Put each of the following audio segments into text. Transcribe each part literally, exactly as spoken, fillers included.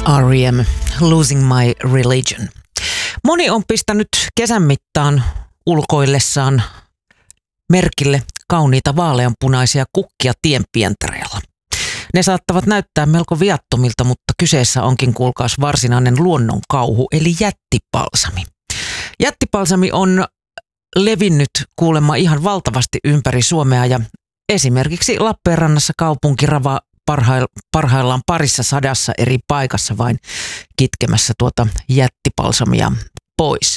R E M, Losing My Religion. Moni on pistänyt kesän mittaan ulkoillessaan merkille kauniita vaaleanpunaisia kukkia tienpientareella. Ne saattavat näyttää melko viattomilta, mutta kyseessä onkin kuulkaas varsinainen luonnonkauhu, eli jättipalsami. Jättipalsami on levinnyt kuulemma ihan valtavasti ympäri Suomea ja esimerkiksi Lappeenrannassa kaupunki ravaa parhaillaan parissa sadassa eri paikassa vain kitkemässä tuota jättipalsamia pois.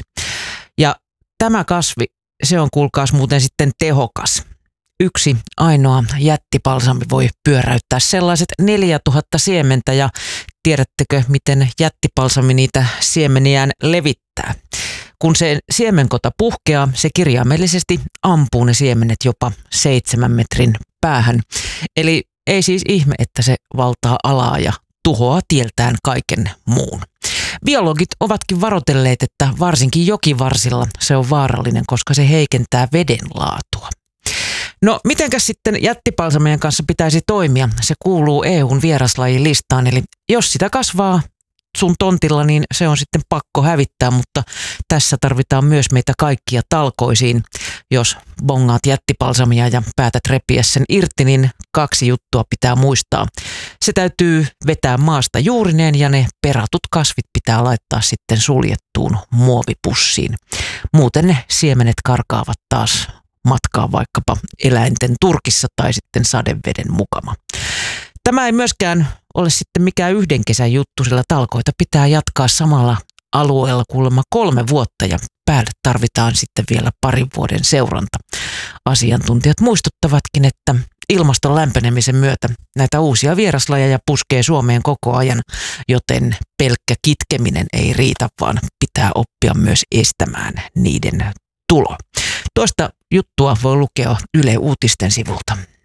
Ja tämä kasvi, se on kuulkaas muuten sitten tehokas. Yksi ainoa jättipalsami voi pyöräyttää sellaiset neljätuhatta siementä ja tiedättekö, miten jättipalsami niitä siemeniään levittää? Kun se siemenkota puhkeaa, se kirjaimellisesti ampuu ne siemenet jopa seitsemän metrin päähän. Eli ei siis ihme, että se valtaa alaa ja tuhoaa tieltään kaiken muun. Biologit ovatkin varoitelleet, että varsinkin jokivarsilla se on vaarallinen, koska se heikentää veden laatua. No, mitenkäs sitten jättipalsamien kanssa pitäisi toimia? Se kuuluu E U:n vieraslajilistaan, eli jos sitä kasvaa sun tontilla, niin se on sitten pakko hävittää, mutta tässä tarvitaan myös meitä kaikkia talkoisiin. Jos bongaat jättipalsamia ja päätät repiä sen irti, niin kaksi juttua pitää muistaa. Se täytyy vetää maasta juurineen ja ne peratut kasvit pitää laittaa sitten suljettuun muovipussiin. Muuten ne siemenet karkaavat taas matkaa vaikkapa eläinten turkissa tai sitten sadeveden mukana. Tämä ei myöskään ole sitten mikään yhden kesän juttu, sillä talkoita pitää jatkaa samalla alueella kuulemma kolme vuotta ja päälle tarvitaan sitten vielä parin vuoden seuranta. Asiantuntijat muistuttavatkin, että ilmaston lämpenemisen myötä näitä uusia vieraslajeja puskee Suomeen koko ajan, joten pelkkä kitkeminen ei riitä, vaan pitää oppia myös estämään niiden tulo. Tuosta juttua voi lukea Yle Uutisten sivulta.